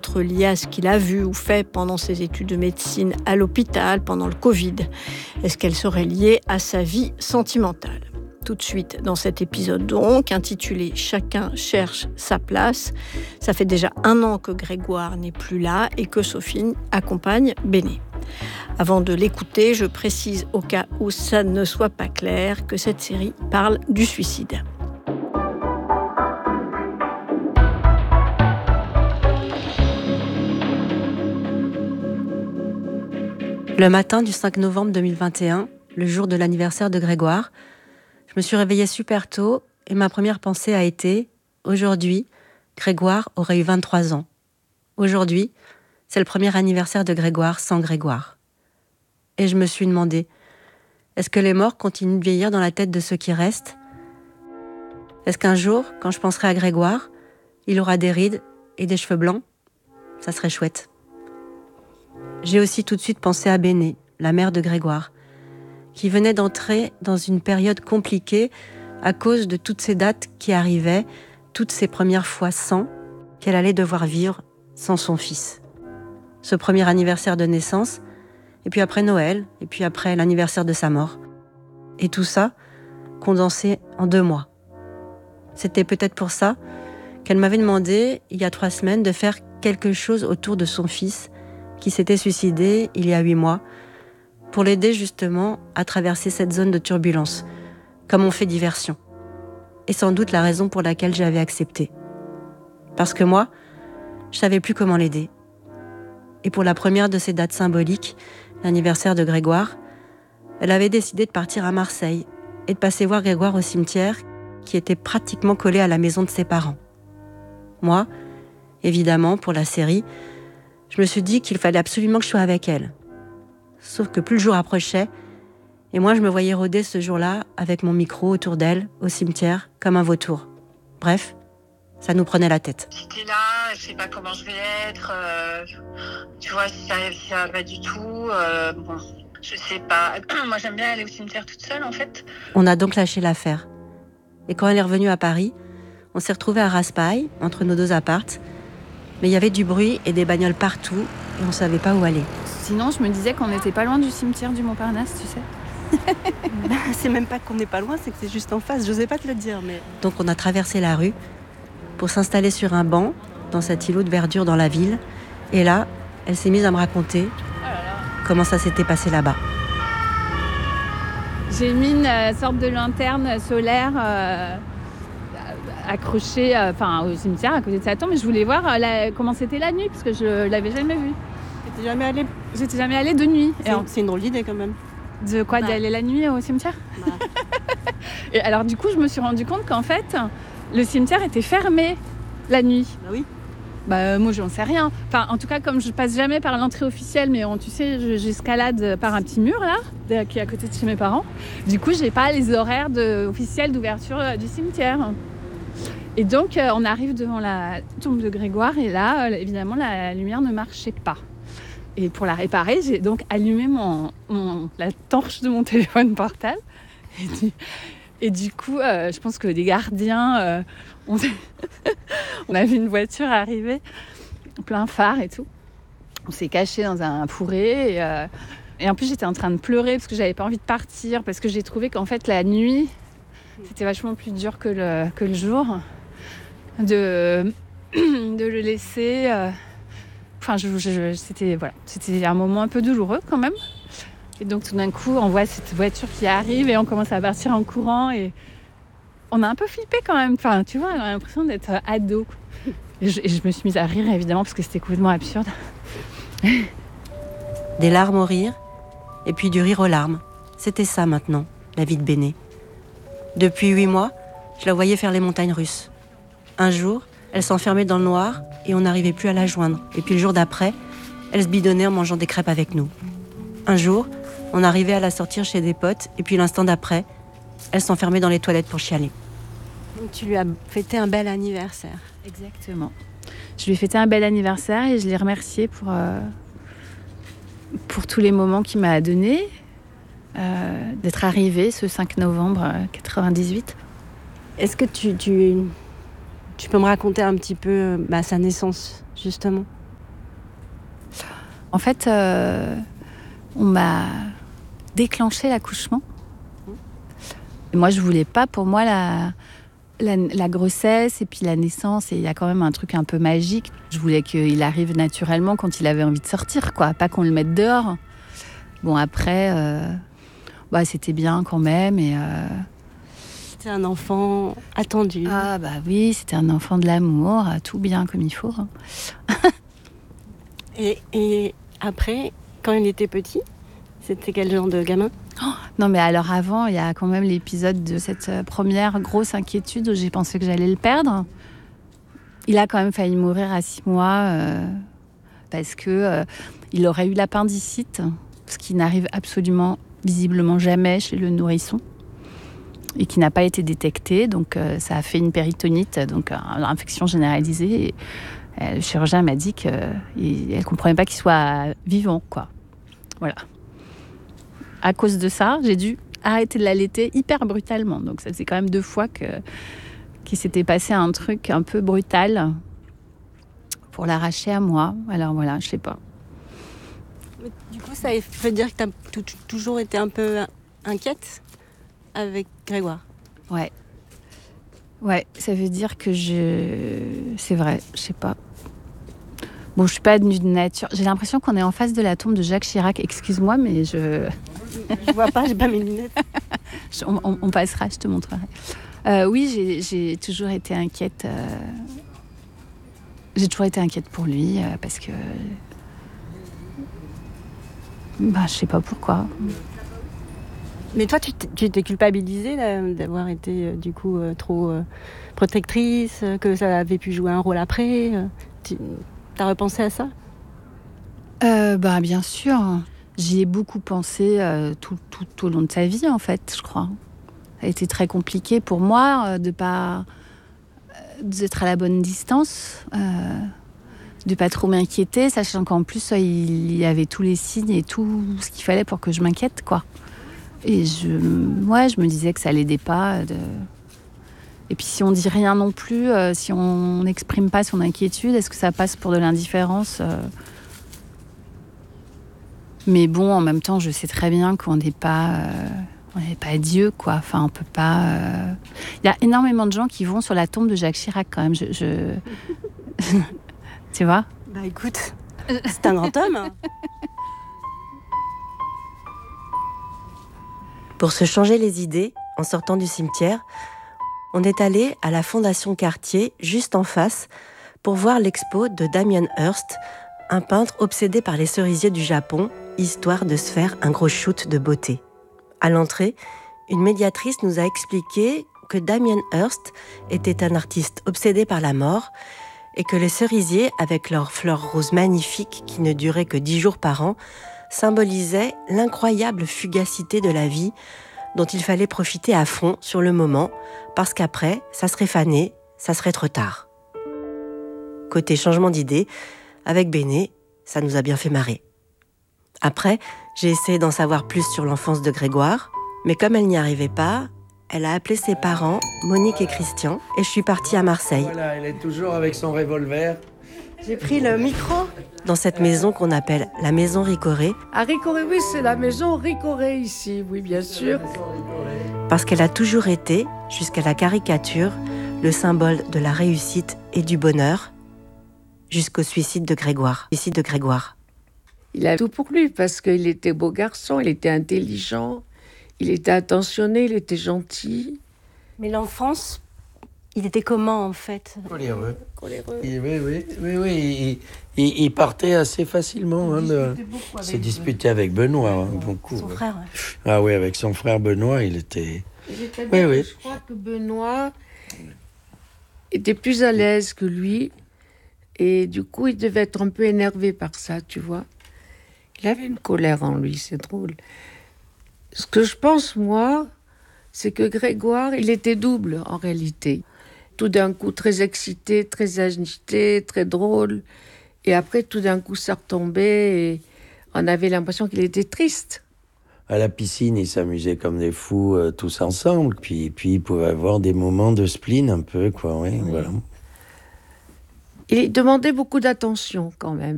peut-être liée à ce qu'il a vu ou fait pendant ses études de médecine à l'hôpital, pendant le Covid? Est-ce qu'elle serait liée à sa vie sentimentale? Tout de suite dans cet épisode donc, intitulé « Chacun cherche sa place ». Ça fait déjà 1 an que Grégoire n'est plus là et que Sophie accompagne Béné. Avant de l'écouter, je précise au cas où ça ne soit pas clair que cette série parle du suicide. Le matin du 5 novembre 2021, le jour de l'anniversaire de Grégoire, je me suis réveillée super tôt et ma première pensée a été « Aujourd'hui, Grégoire aurait eu 23 ans. Aujourd'hui, c'est le premier anniversaire de Grégoire sans Grégoire. » Et je me suis demandé « Est-ce que les morts continuent de vieillir dans la tête de ceux qui restent ? Est-ce qu'un jour, quand je penserai à Grégoire, il aura des rides et des cheveux blancs ? Ça serait chouette. » J'ai aussi tout de suite pensé à Béné, la mère de Grégoire, qui venait d'entrer dans une période compliquée à cause de toutes ces dates qui arrivaient, toutes ces premières fois sans, qu'elle allait devoir vivre sans son fils. Ce premier anniversaire de naissance, et puis après Noël, et puis après l'anniversaire de sa mort. Et tout ça, condensé en 2 mois. C'était peut-être pour ça qu'elle m'avait demandé, il y a 3 semaines, de faire quelque chose autour de son fils, qui s'était suicidé il y a 8 mois, pour l'aider justement à traverser cette zone de turbulence, comme on fait diversion. Et sans doute la raison pour laquelle j'avais accepté. Parce que moi, je savais plus comment l'aider. Et pour la première de ces dates symboliques, l'anniversaire de Grégoire, elle avait décidé de partir à Marseille et de passer voir Grégoire au cimetière qui était pratiquement collé à la maison de ses parents. Moi, évidemment, pour la série, je me suis dit qu'il fallait absolument que je sois avec elle. Sauf que plus le jour approchait, et moi je me voyais rôder ce jour-là avec mon micro autour d'elle, au cimetière, comme un vautour. Bref, ça nous prenait la tête. J'étais là, je sais pas comment je vais être, tu vois, si ça va du tout, bon, je sais pas. Moi j'aime bien aller au cimetière toute seule en fait. On a donc lâché l'affaire. Et quand elle est revenue à Paris, on s'est retrouvés à Raspail, entre nos 2 appartes, mais il y avait du bruit et des bagnoles partout, et on savait pas où aller. Sinon, je me disais qu'on n'était pas loin du cimetière du Montparnasse, tu sais. C'est même pas qu'on n'est pas loin, c'est que c'est juste en face, j'osais pas te le dire. Mais donc on a traversé la rue pour s'installer sur un banc dans cet îlot de verdure dans la ville. Et là, elle s'est mise à me raconter comment ça s'était passé là-bas. J'ai mis une sorte de lanterne solaire accrochée au cimetière à côté de sa tombe. Mais je voulais voir comment c'était la nuit, parce que je l'avais jamais vue. T'es jamais allée ? J'étais jamais allée de nuit. C'est une drôle d'idée quand même. De quoi ? D'aller la nuit au cimetière ? Et alors du coup, je me suis rendu compte qu'en fait, le cimetière était fermé la nuit. Bah oui. Moi, j'en sais rien. Enfin, en tout cas, comme je passe jamais par l'entrée officielle, mais tu sais, j'escalade par un petit mur là, qui est à côté de chez mes parents. Du coup, j'ai pas les horaires officiels d'ouverture du cimetière. Et donc, on arrive devant la tombe de Grégoire et là, évidemment, la lumière ne marchait pas. Et pour la réparer, j'ai donc allumé la torche de mon téléphone portable. Et du coup, je pense que des gardiens, on a vu une voiture arriver, plein phare et tout. On s'est caché dans un fourré. Et en plus, j'étais en train de pleurer parce que j'avais pas envie de partir. Parce que j'ai trouvé qu'en fait, la nuit, c'était vachement plus dur que le jour. De le laisser... c'était un moment un peu douloureux quand même. Et donc tout d'un coup, on voit cette voiture qui arrive et on commence à partir en courant et on a un peu flippé quand même. Enfin, tu vois, on a l'impression d'être ado. Et je me suis mise à rire évidemment parce que c'était complètement absurde. Des larmes au rire et puis du rire aux larmes. C'était ça maintenant, la vie de Béné. Depuis 8 mois, je la voyais faire les montagnes russes. Un jour, elle s'enfermait dans le noir et on n'arrivait plus à la joindre. Et puis le jour d'après, elle se bidonnait en mangeant des crêpes avec nous. Un jour, on arrivait à la sortir chez des potes et puis l'instant d'après, elle s'enfermait dans les toilettes pour chialer. Donc tu lui as fêté un bel anniversaire. Exactement. Je lui ai fêté un bel anniversaire et je l'ai remercié pour tous les moments qu'il m'a donnés, d'être arrivée ce 5 novembre 98. Est-ce que tu peux me raconter un petit peu sa naissance, justement ? En fait, on m'a déclenché l'accouchement. Et moi, je voulais pas, pour moi, la grossesse et puis la naissance, et il y a quand même un truc un peu magique. Je voulais qu'il arrive naturellement quand il avait envie de sortir, quoi, pas qu'on le mette dehors. Bon, après, c'était bien quand même. Et, C'était un enfant attendu. Ah bah oui, c'était un enfant de l'amour, tout bien comme il faut. Et après, quand il était petit, c'était quel genre de gamin ? Non, mais alors avant, il y a quand même l'épisode de cette première grosse inquiétude où j'ai pensé que j'allais le perdre. Il a quand même failli mourir à 6 mois parce que il aurait eu l'appendicite, ce qui n'arrive absolument, visiblement jamais chez le nourrisson et qui n'a pas été détecté. Donc ça a fait une péritonite, donc une infection généralisée. Et, le chirurgien m'a dit qu'elle ne comprenait pas qu'il soit vivant, quoi. Voilà. À cause de ça, j'ai dû arrêter de l'allaiter hyper brutalement. Donc ça faisait quand même 2 fois qu'il s'était passé un truc un peu brutal pour l'arracher à moi. Alors voilà, je sais pas. Mais du coup, ça veut dire que tu as toujours été un peu inquiète avec Grégoire. Ouais. Ouais, ça veut dire que c'est vrai, je sais pas. Bon, je suis pas de nature. J'ai l'impression qu'on est en face de la tombe de Jacques Chirac. Excuse-moi, mais je vois pas, j'ai pas mes lunettes. on passera, je te montrerai. Oui, j'ai toujours été inquiète. J'ai toujours été inquiète pour lui parce que... je sais pas pourquoi. Mais toi, tu t'es culpabilisée d'avoir été du coup trop protectrice, que ça avait pu jouer un rôle après. T'as repensé à ça ? Bien sûr. J'y ai beaucoup pensé tout au long de sa vie, en fait, je crois. Ça a été très compliqué pour moi d'être à la bonne distance, de pas trop m'inquiéter, sachant qu'en plus, il y avait tous les signes et tout ce qu'il fallait pour que je m'inquiète, quoi. Et je me disais que ça l'aidait pas. Et puis si on dit rien non plus, si on n'exprime pas son inquiétude, est-ce que ça passe pour de l'indifférence ? Mais bon, en même temps, je sais très bien qu'on n'est pas Dieu, quoi. Enfin, on peut pas... Il y a énormément de gens qui vont sur la tombe de Jacques Chirac, quand même. Tu vois ? Bah écoute, c'est un grand homme. Pour se changer les idées, en sortant du cimetière, on est allé à la Fondation Cartier, juste en face, pour voir l'expo de Damien Hirst, un peintre obsédé par les cerisiers du Japon, histoire de se faire un gros shoot de beauté. À l'entrée, une médiatrice nous a expliqué que Damien Hirst était un artiste obsédé par la mort et que les cerisiers, avec leurs fleurs roses magnifiques qui ne duraient que 10 jours par an, symbolisaient l'incroyable fugacité de la vie dont il fallait profiter à fond sur le moment, parce qu'après, ça serait fané, ça serait trop tard. Côté changement d'idée, avec Béné, ça nous a bien fait marrer. Après, j'ai essayé d'en savoir plus sur l'enfance de Grégoire, mais comme elle n'y arrivait pas, elle a appelé ses parents, Monique et Christian, et je suis partie à Marseille. Voilà, elle est toujours avec son revolver. J'ai pris le micro dans cette maison qu'on appelle la maison Ricoré. À Ricoré, oui, c'est la maison Ricoré ici, oui, bien sûr. Parce qu'elle a toujours été, jusqu'à la caricature, le symbole de la réussite et du bonheur, jusqu'au suicide de Grégoire. Il a tout pour lui, parce qu'il était beau garçon, il était intelligent, il était attentionné, il était gentil. Mais l'enfance, il était comment en fait ? Coléreux. Oui. Il partait assez facilement. Il s'est disputé avec Benoît, beaucoup. Son frère, ouais. Ah oui, avec son frère Benoît, il était... Oui. Je crois que Benoît était plus à l'aise que lui. Et du coup, il devait être un peu énervé par ça, tu vois. Il avait une colère en lui, c'est drôle. Ce que je pense, moi, c'est que Grégoire, il était double, en réalité. Tout d'un coup, très excité, très agité, très drôle. Et après, tout d'un coup, ça retombait et on avait l'impression qu'il était triste. À la piscine, ils s'amusaient comme des fous tous ensemble. Puis ils pouvaient avoir des moments de spleen un peu, quoi. Oui. Voilà. Il demandait beaucoup d'attention, quand même.